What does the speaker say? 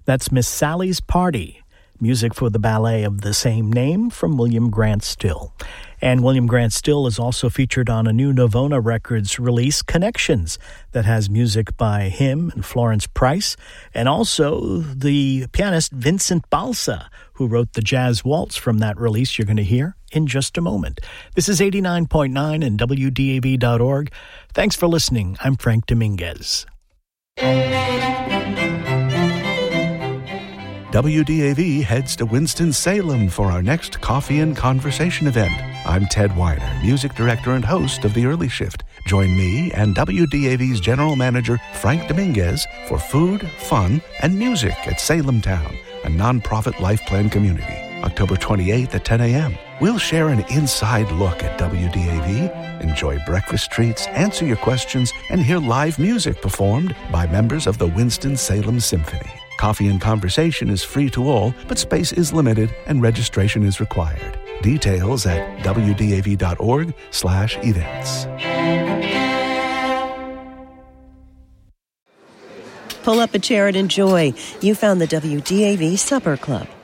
That's Miss Sally's Party, music for the ballet of the same name from William Grant Still. And William Grant Still is also featured on a new Novona Records release, Connections, that has music by him and Florence Price, and also the pianist Vincent Balsa, who wrote the jazz waltz from that release you're going to hear in just a moment. This is 89.9 and WDAV.org. Thanks for listening. I'm Frank Dominguez. WDAV heads to Winston-Salem for our next Coffee and Conversation event. I'm Ted Weiner, music director and host of The Early Shift. Join me and WDAV's general manager, Frank Dominguez, for food, fun, and music at Salem Town, a nonprofit life plan community. October 28th at 10 a.m. We'll share an inside look at WDAV, enjoy breakfast treats, answer your questions, and hear live music performed by members of the Winston-Salem Symphony. Coffee and Conversation is free to all, but space is limited and registration is required. Details at wdav.org/events. Pull up a chair and enjoy. You found the WDAV Supper Club.